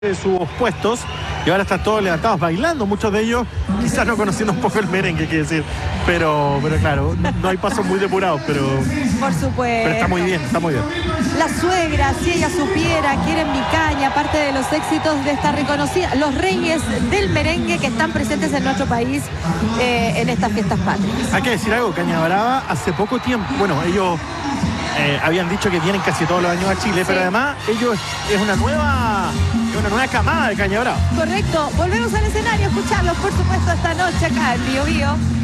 de sus puestos y ahora están todos levantados bailando, muchos de ellos quizás no conociendo un poco el merengue, quiere decir, pero claro, no hay pasos muy depurados, pero por supuesto. Pero está muy bien, está muy bien. La suegra, si ella supiera, quieren mi caña, aparte de los éxitos de esta reconocida, los reyes del merengue que están presentes en nuestro país en estas fiestas patrias. Hay que decir algo, Caña Brava hace poco tiempo, bueno, ellos habían dicho que vienen casi todos los años a Chile, sí, pero además ellos es una nueva camada de Caña Brava. Correcto, volvemos al escenario a escucharlos, por supuesto, esta noche acá en Bio Bio.